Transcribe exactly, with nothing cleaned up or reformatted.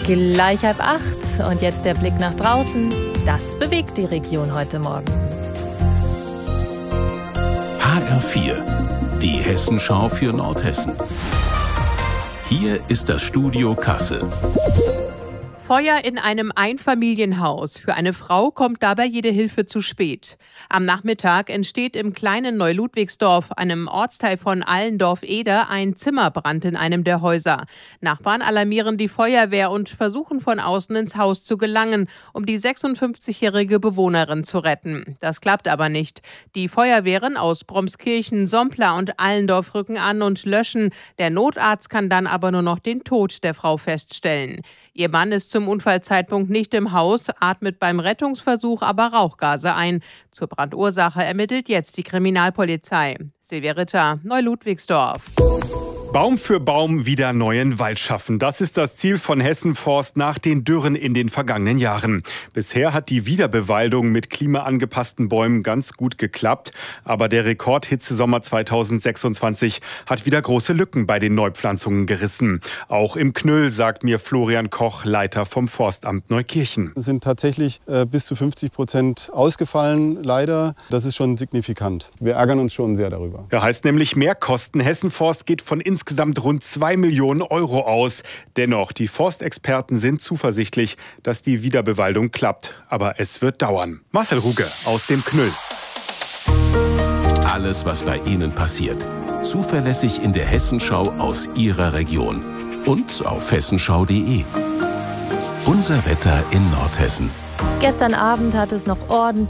Gleich halb acht und jetzt der Blick nach draußen. Das bewegt die Region heute Morgen. H R vier, die Hessenschau für Nordhessen. Hier ist das Studio Kassel. Feuer in einem Einfamilienhaus. Für eine Frau kommt dabei jede Hilfe zu spät. Am Nachmittag entsteht im kleinen Neuludwigsdorf, einem Ortsteil von Allendorf-Eder, ein Zimmerbrand in einem der Häuser. Nachbarn alarmieren die Feuerwehr und versuchen von außen ins Haus zu gelangen, um die sechsundfünfzigjährige Bewohnerin zu retten. Das klappt aber nicht. Die Feuerwehren aus Bromskirchen, Sompla und Allendorf rücken an und löschen. Der Notarzt kann dann aber nur noch den Tod der Frau feststellen. Ihr Mann ist zum Unfallzeitpunkt nicht im Haus, atmet beim Rettungsversuch aber Rauchgase ein. Zur Brandursache ermittelt jetzt die Kriminalpolizei. Silvia Ritter, Neuludwigsdorf. Baum für Baum wieder neuen Wald schaffen. Das ist das Ziel von Hessen Forst nach den Dürren in den vergangenen Jahren. Bisher hat die Wiederbewaldung mit klimaangepassten Bäumen ganz gut geklappt. Aber der Rekordhitzesommer zweitausendsechsundzwanzig hat wieder große Lücken bei den Neupflanzungen gerissen. Auch im Knüll, sagt mir Florian Koch, Leiter vom Forstamt Neukirchen. Es sind tatsächlich äh, bis zu fünfzig Prozent ausgefallen, leider. Das ist schon signifikant. Wir ärgern uns schon sehr darüber. Das heißt nämlich Mehrkosten. Hessen Forst geht von insgesamt insgesamt rund zwei Millionen Euro aus. Dennoch, die Forstexperten sind zuversichtlich, dass die Wiederbewaldung klappt. Aber es wird dauern. Marcel Ruge aus dem Knüll. Alles, was bei Ihnen passiert. Zuverlässig in der Hessenschau aus Ihrer Region. Und auf hessenschau punkt de. Unser Wetter in Nordhessen. Gestern Abend hat es noch ordentlich